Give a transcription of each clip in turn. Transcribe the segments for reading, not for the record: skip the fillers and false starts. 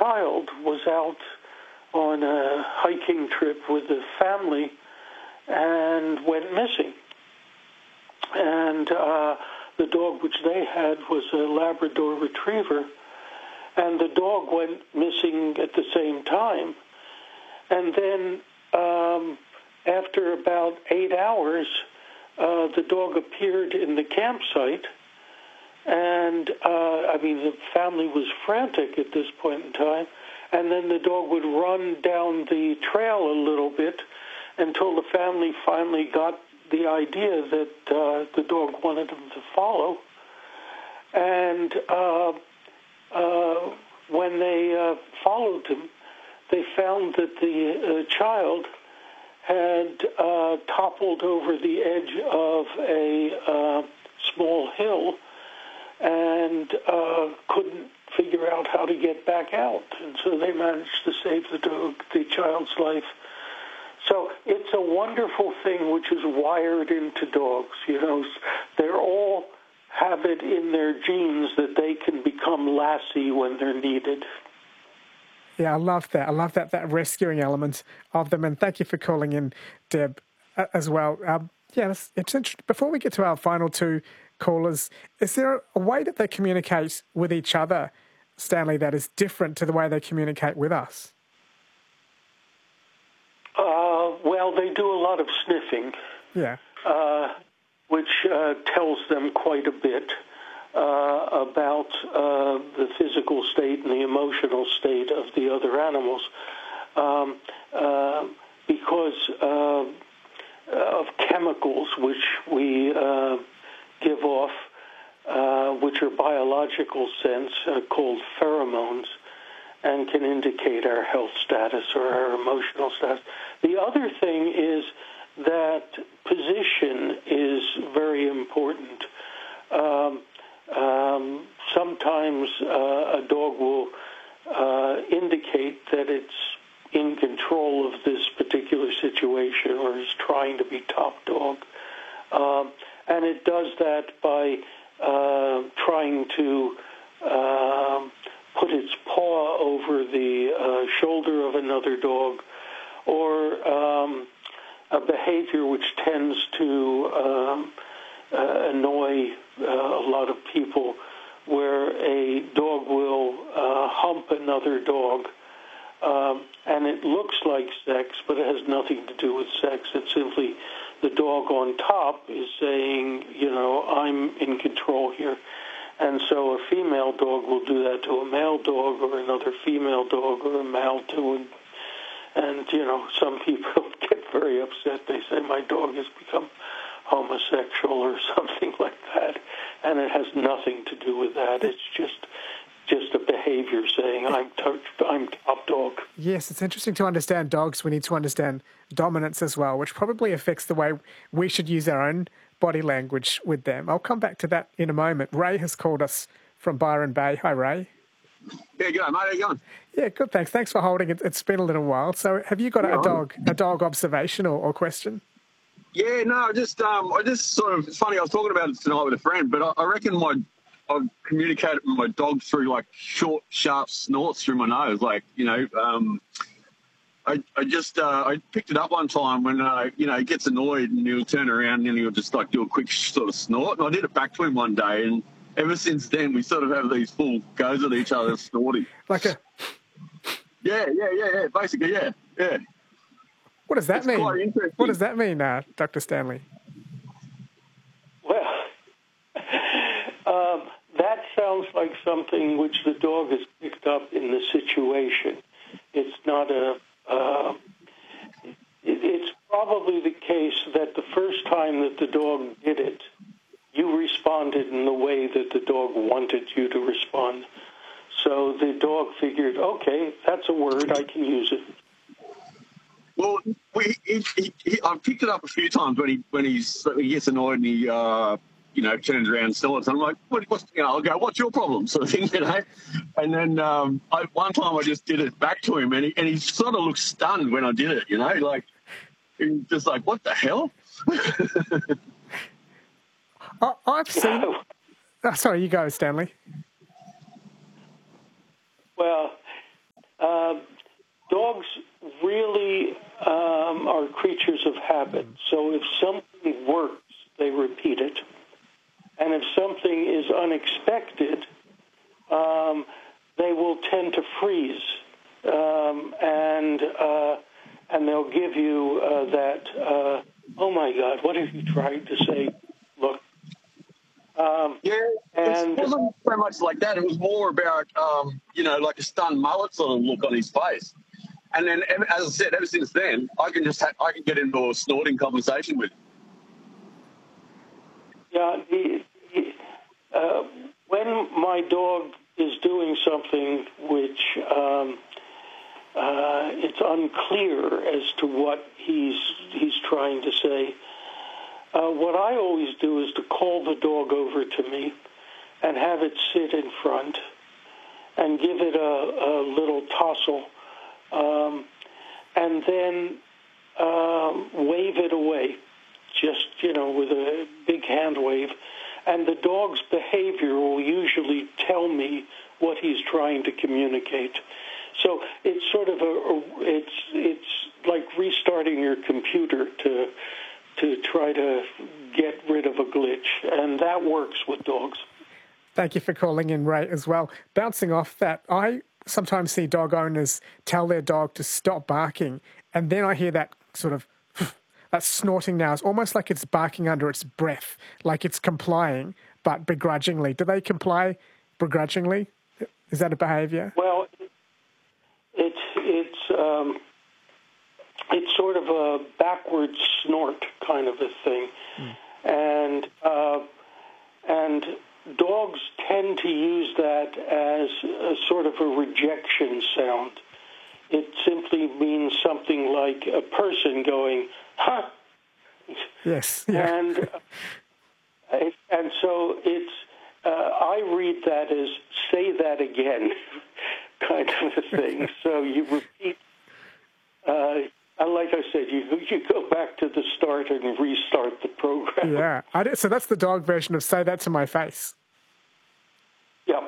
child was out on a hiking trip with a family and went missing. And the dog which they had was a Labrador Retriever, and the dog went missing at the same time. And then after about 8 hours, the dog appeared in the campsite, and the family was frantic at this point in time, and then the dog would run down the trail a little bit until the family finally got the idea that the dog wanted them to follow. And when they followed him, they found that the child had toppled over the edge of a small hill and couldn't figure out how to get back out. And so they managed to save the child's life. So it's a wonderful thing which is wired into dogs. You know, they all have it in their genes that they can become lassie when they're needed. Yeah, I love that. I love that rescuing element of them. And thank you for calling in, Deb, as well. It's interesting. Before we get to our final two callers, is there a way that they communicate with each other, Stanley, that is different to the way they communicate with us? Well, they do a lot of sniffing, which tells them quite a bit about the physical state and the emotional state of the other animals, because of chemicals which we give off, which are biological sense, called pheromones, and can indicate our health status or our emotional status. The other thing is that position is very important. Sometimes a dog will indicate that it's in control of this particular situation or is trying to be top dog. And it does that by trying to put its paw over the shoulder of another dog, or a behavior which tends to annoy a lot of people, where a dog will hump another dog, and it looks like sex, but it has nothing to do with sex. It's simply the dog on top is saying, you know, I'm in control here. And so a female dog will do that to a male dog, or another female dog, or a male too. And you know, some people get very upset. They say, my dog has become homosexual or something like that. And it has nothing to do with that. It's just a behavior saying, I'm top dog. Yes, it's interesting to understand dogs. We need to understand dominance as well, which probably affects the way we should use our own body language with them. I'll come back to that in a moment. Ray has called us from Byron Bay. Hi, Ray. Yeah, good, mate. How you going? Yeah, good, thanks. Thanks for holding it. It's been a little while. So have you got a dog observation or question? Yeah, no, I just sort of, it's funny, I was talking about it tonight with a friend, but I reckon I've communicated with my dog through, like, short, sharp snorts through my nose. Like, you know, I picked it up one time when, you know, he gets annoyed and he'll turn around and he'll just, like, do a quick sort of snort. And I did it back to him one day, and ever since then we sort of have these full goes at each other snorting. Like a... Yeah, basically, yeah. What does that mean? Quite interesting. What does that mean, Dr. Stanley? Well, that sounds like something which the dog has picked up in the situation. It's not it's probably the case that the first time that the dog did it, you responded in the way that the dog wanted you to respond. So the dog figured, okay, that's a word, I can use it. Well, I've picked it up a few times when he gets annoyed and he you know, turns around and snorts. I'm like, I'll go, what's your problem, sort of thing, you know? And then one time I just did it back to him, and he sort of looked stunned when I did it, you know, like, he was just like, what the hell? I've seen... Oh, sorry, you go, Stanley. Well, habit. So if something works, they repeat it. And if something is unexpected, they will tend to freeze. And they'll give you that, oh, my God, what have you tried to say? Look. It wasn't so much like that. It was more about, like a stunned mullet sort of look on his face. And then, as I said, ever since then, I can get into a snorting conversation with him. Yeah, when my dog is doing something which it's unclear as to what he's trying to say, what I always do is to call the dog over to me and have it sit in front and give it a little tousle, and then wave it away, just, with a big hand wave. And the dog's behavior will usually tell me what he's trying to communicate. So it's sort of it's like restarting your computer to try to get rid of a glitch, and that works with dogs. Thank you for calling in, Ray, as well. Bouncing off that, I sometimes see dog owners tell their dog to stop barking, and then I hear that sort of that snorting now. It's almost like it's barking under its breath, like it's complying, but begrudgingly. Do they comply begrudgingly? Is that a behaviour? Well, it's sort of a backwards snort kind of a thing, and dogs tend to use that as a sort of a rejection sound. It simply means something like a person going, huh? Yes. Yeah. And so it's, I read that as say that again kind of a thing. So you repeat, like I said, you go back to the start and restart the program. Yeah. So that's the dog version of say that to my face. Yep.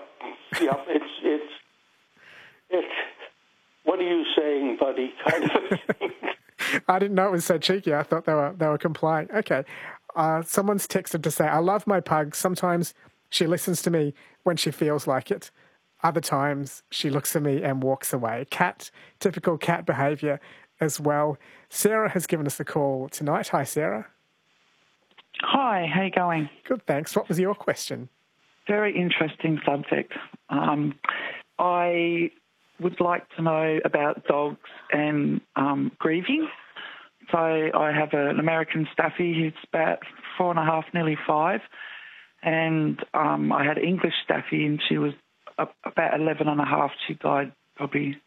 It's what are you saying, buddy? Kind of a thing. I didn't know it was so cheeky. I thought they were complying. Okay. Someone's texted to say, I love my pug. Sometimes she listens to me when she feels like it. Other times she looks at me and walks away. Typical cat behaviour as well. Sarah has given us a call tonight. Hi, Sarah. Hi, how you going? Good, thanks. What was your question? Very interesting subject. I would like to know about dogs and grieving. So I have an American Staffy who's about 4.5, nearly 5, and I had an English Staffy and she was about 11.5. She died probably,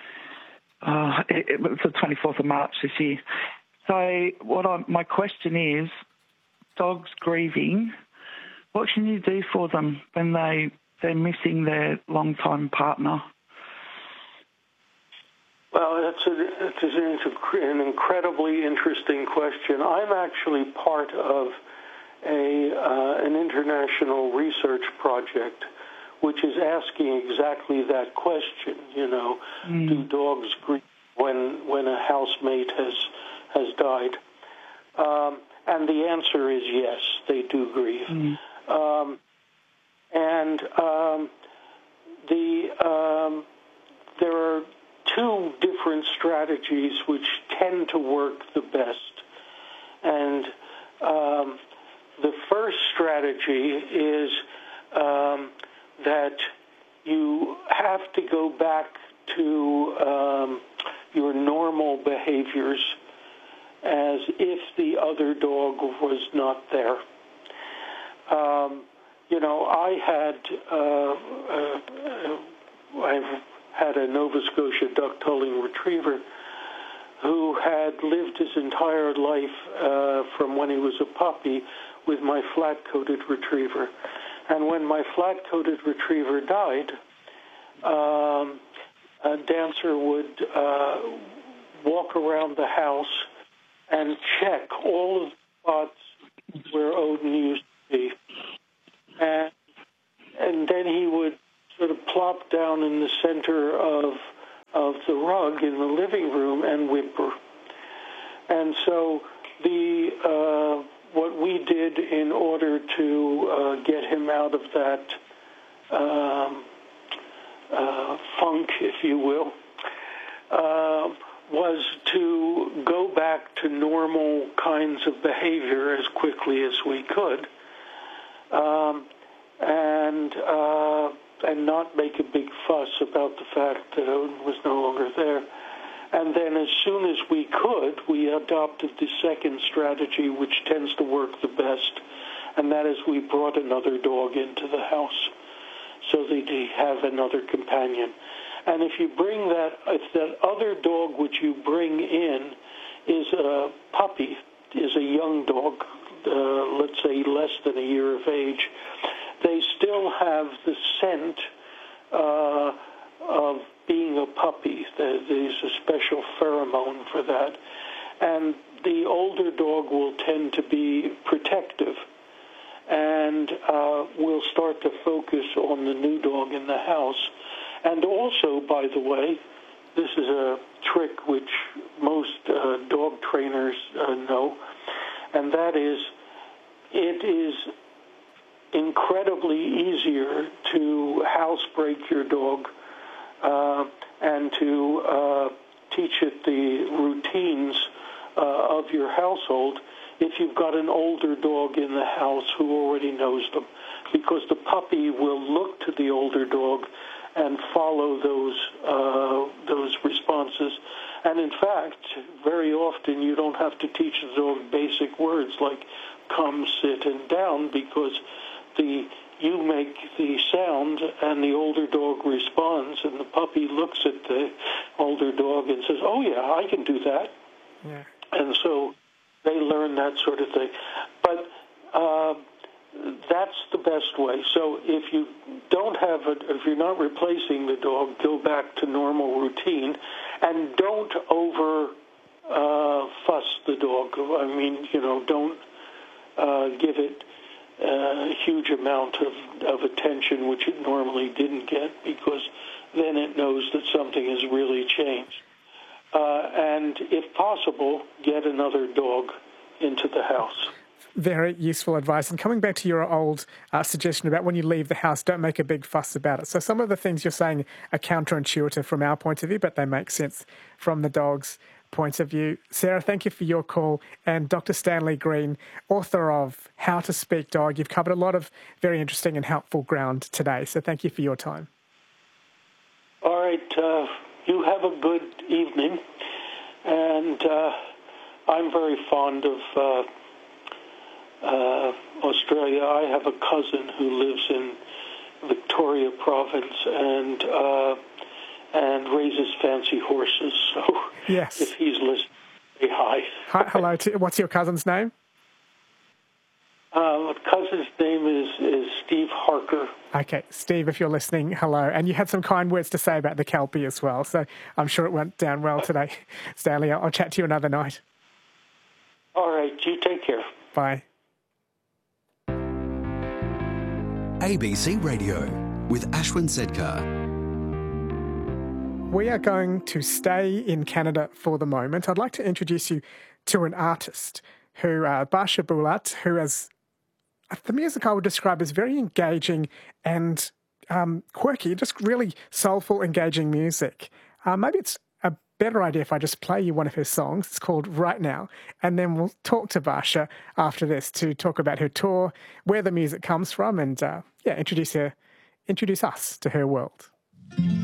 it was the 24th of March this year. So my question is, dogs grieving, what can you do for them when they're missing their long-time partner? Well, that's an incredibly interesting question. I'm actually part of an international research project which is asking exactly that question. Do dogs grieve when a housemate has died? And the answer is yes, they do grieve. There are two different strategies which tend to work the best. And the first strategy is that you have to go back to your normal behaviors as if the other dog was not there. I've had a Nova Scotia duck-tulling retriever who had lived his entire life from when he was a puppy with my flat-coated retriever. And when my flat-coated retriever died, Dancer would walk around the house and check all of the spots where Odin used to be. And then he would sort of plop down in the center of the rug in the living room and whimper. And so what we did in order to get him out of that funk, if you will, was to go back to normal kinds of behavior as quickly as we could, and not make a big fuss about the fact that Odin was no longer there. And then as soon as we could, we adopted the second strategy, which tends to work the best, and that is we brought another dog into the house so that they have another companion. And if that other dog which you bring in is a puppy, is a young dog, let's say less than a year of age, they still have the scent of being a puppy. There's a special pheromone for that. And the older dog will tend to be protective and will start to focus on the new dog in the house. And also, by the way, this is a trick which most dog trainers know, and that is it is incredibly easier to housebreak your dog and to teach it the routines of your household if you've got an older dog in the house who already knows them, because the puppy will look to the older dog and follow those responses. And in fact, very often you don't have to teach the dog basic words like come, sit, and down, because you make the sound and the older dog responds, and the puppy looks at the older dog and says, oh yeah, I can do that. Yeah. And so they learn that sort of thing. But that's the best way. So if you don't have if you're not replacing the dog, go back to normal routine, and don't over fuss the dog. I mean, don't give it a huge amount of attention, which it normally didn't get, because then it knows that something has really changed. And if possible, get another dog into the house. Very useful advice. And coming back to your old suggestion about when you leave the house, don't make a big fuss about it. So some of the things you're saying are counterintuitive from our point of view, but they make sense from the dog's point of view. Sarah, thank you for your call. And Dr. Stanley Green, author of How to Speak Dog, you've covered a lot of very interesting and helpful ground today. So thank you for your time. All right. You have a good evening. And I'm very fond of Australia. I have a cousin who lives in Victoria Province and raises fancy horses. So yes, if he's listening, say hi. Hi. Hello. What's your cousin's name? My cousin's name is Steve Harker. Okay, Steve, if you're listening, hello. And you had some kind words to say about the Kelpie as well, so I'm sure it went down well today. Stanley, I'll chat to you another night. All right, you take care. Bye. ABC Radio with Ashwin Sedkar. We are going to stay in Canada for the moment. I'd like to introduce you to an artist who, Barsha Bulat, who has the music I would describe as very engaging and quirky, just really soulful, engaging music. Maybe it's a better idea if I just play you one of her songs. It's called Right Now, and then we'll talk to Barsha after this to talk about her tour, where the music comes from, and introduce us to her world.